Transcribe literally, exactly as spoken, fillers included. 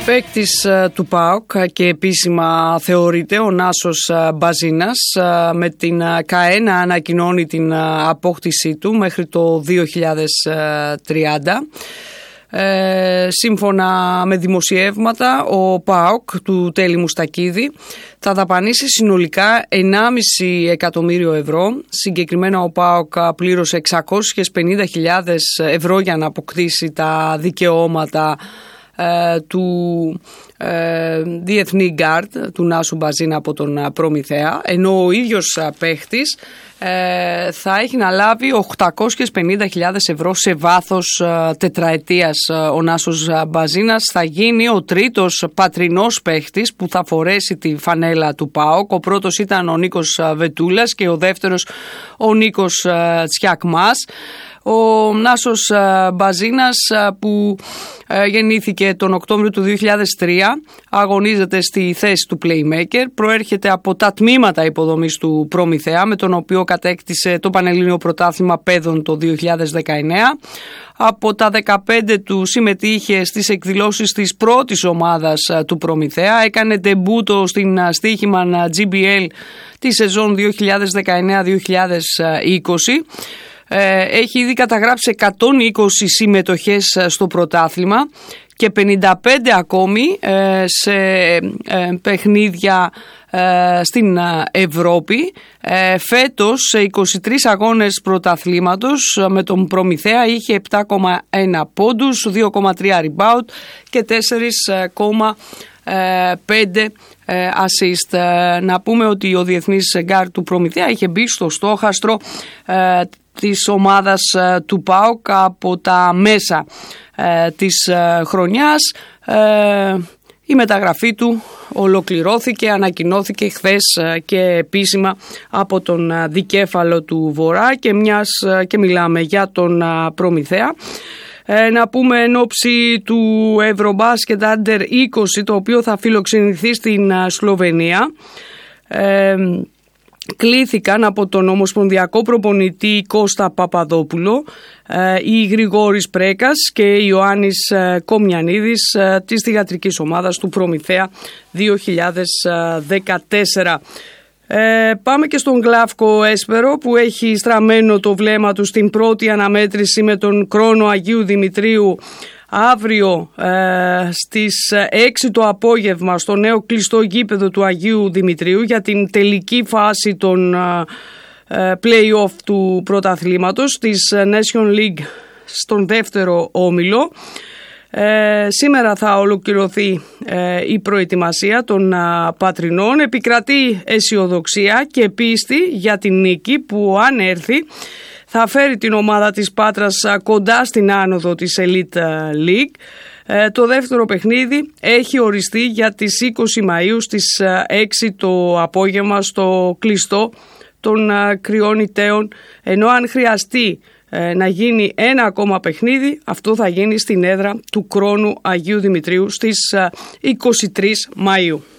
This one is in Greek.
Παίκτης του ΠΑΟΚ και επίσημα θεωρείται ο Νάσος Μπαζίνας, με την ΚΑΕ να ανακοινώνει την απόκτησή του μέχρι το δύο χιλιάδες τριάντα. Ε, σύμφωνα με δημοσιεύματα, ο ΠΑΟΚ του Τέλη Μουστακίδη θα δαπανίσει συνολικά ενάμιση εκατομμύριο ευρώ. Συγκεκριμένα ο ΠΑΟΚ πλήρωσε εξακόσιες πενήντα χιλιάδες ευρώ για να αποκτήσει τα δικαιώματα ε, του ε, διεθνή γκάρτ του Νάσου Μπαζίνα από τον Προμηθέα, ενώ ο ίδιος παίχτης Ε, θα έχει να λάβει οκτακόσιες πενήντα χιλιάδες ευρώ σε βάθος ε, τετραετίας. Ο Νάσος Μπαζίνας θα γίνει ο τρίτος πατρινός παίχτης που θα φορέσει τη φανέλα του ΠΑΟΚ. Ο πρώτος ήταν ο Νίκος Βετούλας και ο δεύτερος ο Νίκος ε, Τσιακμάς. Ο Νάσος Μπαζίνας, που γεννήθηκε τον Οκτώβριο του δύο χιλιάδες τρία, αγωνίζεται στη θέση του playmaker, προέρχεται από τα τμήματα υποδομής του Προμηθέα, με τον οποίο κατέκτησε το Πανελλήνιο Πρωτάθλημα Παιδών το δύο χιλιάδες δεκαεννέα. Από τα δεκαπέντε του συμμετείχε στις εκδηλώσεις της πρώτης ομάδας του Προμηθέα, έκανε ντεμπούτο στην Στοίχημαν τζι μπι ελ τη σεζόν δύο χιλιάδες δεκαεννέα δύο χιλιάδες είκοσι. Έχει ήδη καταγράψει εκατόν είκοσι συμμετοχές στο πρωτάθλημα και πενήντα πέντε ακόμη σε παιχνίδια στην Ευρώπη. Φέτος σε είκοσι τρεις αγώνες πρωταθλήματος με τον Προμηθέα είχε επτά κόμμα ένα πόντους, δύο κόμμα τρία rebound και τέσσερα κόμμα πέντε assist. Να πούμε ότι ο διεθνής γκάρ του Προμηθέα είχε μπει στο στόχαστρο της ομάδας του ΠΑΟΚ από τα μέσα ε, της ε, χρονιάς. Ε, η μεταγραφή του ολοκληρώθηκε, ανακοινώθηκε χθες ε, και επίσημα από τον ε, δικέφαλο του Βορρά, και μιας ε, και μιλάμε για τον ε, Προμηθέα. Ε, να πούμε εν ώψη του Ευρωμπάσκετ Άντερ είκοσι, το οποίο θα φιλοξενηθεί στην ε, Σλοβενία. Ε, Κλήθηκαν από τον ομοσπονδιακό προπονητή Κώστα Παπαδόπουλο οι Γρηγόρης Πρέκας και Ιωάννης Κομιανίδης της θυγατρικής ομάδας του Προμηθέα δύο χιλιάδες δεκατέσσερα. Ε, πάμε και στον Γλαύκο Έσπερο, που έχει στραμμένο το βλέμμα του στην πρώτη αναμέτρηση με τον Κρόνο Αγίου Δημητρίου αύριο ε, στις έξι το απόγευμα στο νέο κλειστό γήπεδο του Αγίου Δημητρίου για την τελική φάση των ε, play-off του πρωταθλήματος της Nation League στον δεύτερο όμιλο. Ε, σήμερα θα ολοκληρωθεί ε, η προετοιμασία των α, πατρινών. Επικρατεί αισιοδοξία και πίστη για την νίκη που, αν έρθει, θα φέρει την ομάδα της Πάτρας κοντά στην άνοδο της Elite League. Ε, το δεύτερο παιχνίδι έχει οριστεί για τις είκοσι Μαΐου στις έξι το απόγευμα στο κλειστό των Κρυών Ιτέων, ενώ αν χρειαστεί ε, να γίνει ένα ακόμα παιχνίδι, αυτό θα γίνει στην έδρα του Κρόνου Αγίου Δημητρίου στις είκοσι τρεις Μαΐου.